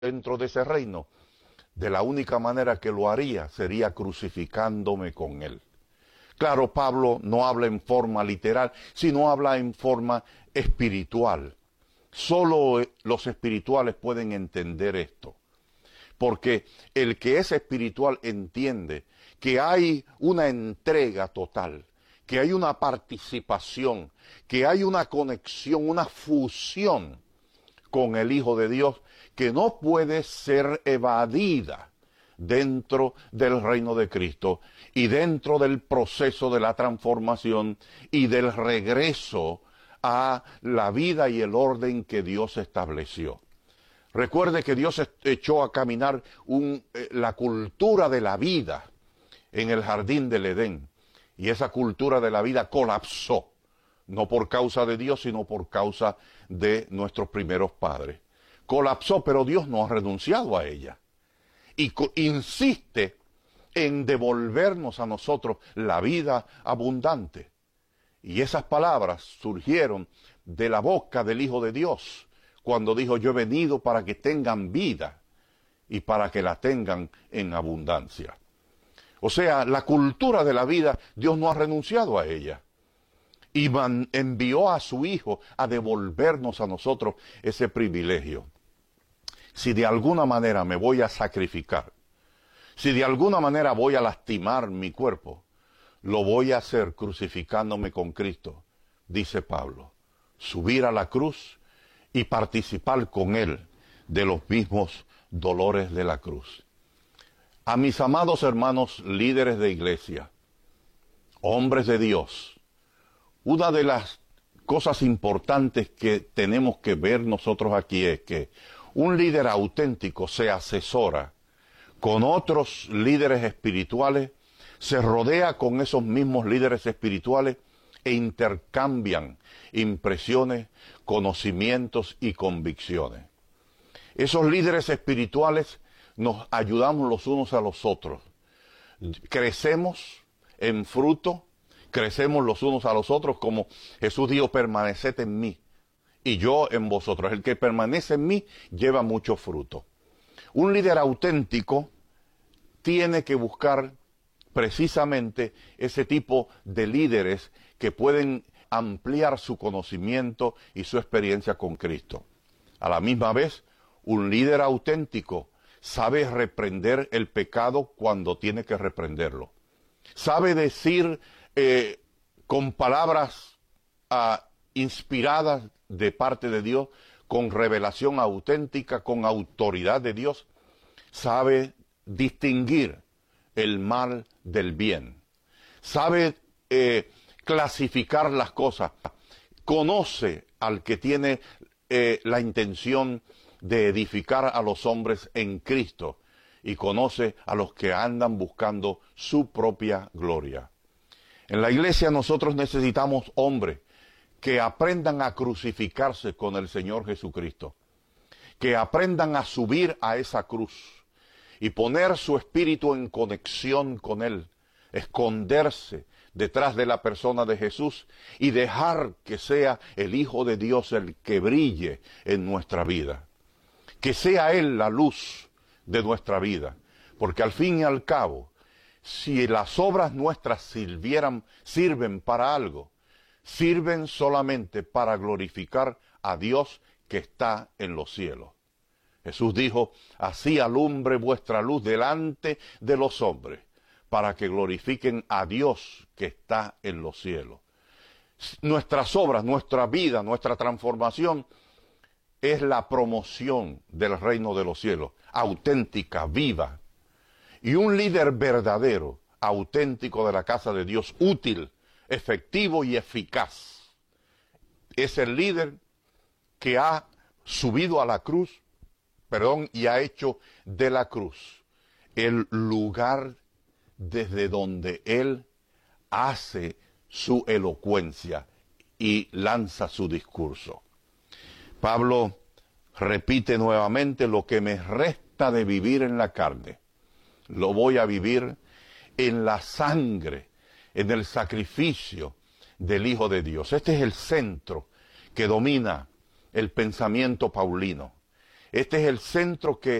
dentro de ese reino, de la única manera que lo haría sería crucificándome con él. Claro, Pablo no habla en forma literal, sino habla en forma espiritual. Solo los espirituales pueden entender esto, porque el que es espiritual entiende que hay una entrega total, que hay una participación, que hay una conexión, una fusión con el Hijo de Dios que no puede ser evadida dentro del reino de Cristo y dentro del proceso de la transformación y del regreso a la vida y el orden que Dios estableció. Recuerde que Dios echó a caminar la cultura de la vida en el jardín del Edén, y esa cultura de la vida colapsó, no por causa de Dios, sino por causa de nuestros primeros padres. Colapsó, pero Dios no ha renunciado a ella. Y insiste en devolvernos a nosotros la vida abundante. Y esas palabras surgieron de la boca del Hijo de Dios, cuando dijo: yo he venido para que tengan vida y para que la tengan en abundancia. O sea, la cultura de la vida, Dios no ha renunciado a ella. Y envió a su Hijo a devolvernos a nosotros ese privilegio. Si de alguna manera me voy a sacrificar, si de alguna manera voy a lastimar mi cuerpo, lo voy a hacer crucificándome con Cristo, dice Pablo. Subir a la cruz y participar con Él de los mismos dolores de la cruz. A mis amados hermanos líderes de iglesia, hombres de Dios, una de las cosas importantes que tenemos que ver nosotros aquí es que un líder auténtico se asesora con otros líderes espirituales, se rodea con esos mismos líderes espirituales e intercambian impresiones, conocimientos y convicciones. Esos líderes espirituales nos ayudamos los unos a los otros. Crecemos en fruto, crecemos los unos a los otros, como Jesús dijo: permaneced en mí y yo en vosotros. El que permanece en mí lleva mucho fruto. Un líder auténtico tiene que buscar precisamente ese tipo de líderes que pueden ampliar su conocimiento y su experiencia con Cristo. A la misma vez, un líder auténtico sabe reprender el pecado cuando tiene que reprenderlo. Sabe decir con palabras inspiradas de parte de Dios, con revelación auténtica, con autoridad de Dios. Sabe distinguir el mal del bien. Sabe clasificar las cosas. Conoce al que tiene la intención de edificar a los hombres en Cristo, y conoce a los que andan buscando su propia gloria. En la iglesia nosotros necesitamos hombres que aprendan a crucificarse con el Señor Jesucristo, que aprendan a subir a esa cruz y poner su espíritu en conexión con Él, esconderse detrás de la persona de Jesús y dejar que sea el Hijo de Dios el que brille en nuestra vida. Que sea Él la luz de nuestra vida, porque al fin y al cabo, si las obras nuestras sirven para algo, sirven solamente para glorificar a Dios que está en los cielos. Jesús dijo: así alumbre vuestra luz delante de los hombres, para que glorifiquen a Dios que está en los cielos. Nuestras obras, nuestra vida, nuestra transformación es la promoción del reino de los cielos, auténtica, viva. Y un líder verdadero, auténtico de la casa de Dios, útil, efectivo y eficaz, es el líder que ha subido a la cruz, y ha hecho de la cruz el lugar desde donde él hace su elocuencia y lanza su discurso. Pablo repite nuevamente: lo que me resta de vivir en la carne, lo voy a vivir en la sangre, en el sacrificio del Hijo de Dios. Este es el centro que domina el pensamiento paulino. Este es el centro que